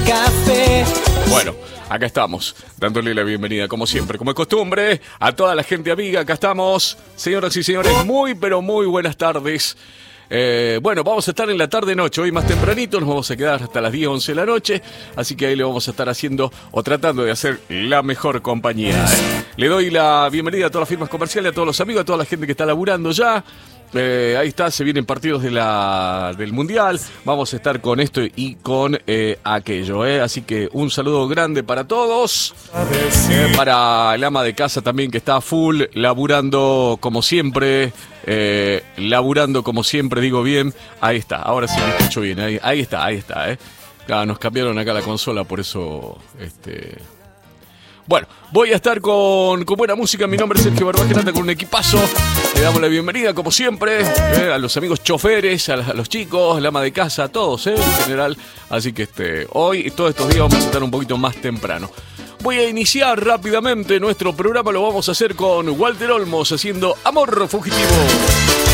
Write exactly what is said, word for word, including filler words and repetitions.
Café. Bueno, acá estamos, dándole la bienvenida, como siempre, como es costumbre, a toda la gente amiga. Acá estamos, señoras y señores, muy, pero muy buenas tardes. Eh, bueno, vamos a estar en la tarde-noche, hoy más tempranito, nos vamos a quedar hasta las diez, once de la noche, así que ahí le vamos a estar haciendo o tratando de hacer la mejor compañía. ¿eh? Le doy la bienvenida a todas las firmas comerciales, a todos los amigos, a toda la gente que está laburando ya. Eh, ahí está, se vienen partidos de la, del Mundial. Vamos a estar con esto y con eh, aquello, eh. Así que un saludo grande para todos, eh, para el ama de casa también que está a full, laburando como siempre, eh, laburando como siempre, digo bien. Ahí está, ahora sí me escucho bien, ahí, ahí está, ahí está, eh. Ah, nos cambiaron acá la consola, por eso este... Bueno, voy a estar con, con buena música. Mi nombre es Sergio Barbajenata, con un equipazo. Le damos la bienvenida, como siempre, eh, a los amigos choferes, a, a los chicos, la ama de casa, a todos, eh, en general. Así que este, hoy y todos estos días vamos a estar un poquito más temprano. Voy a iniciar rápidamente nuestro programa. Lo vamos a hacer con Walter Olmos haciendo Amor Fugitivo.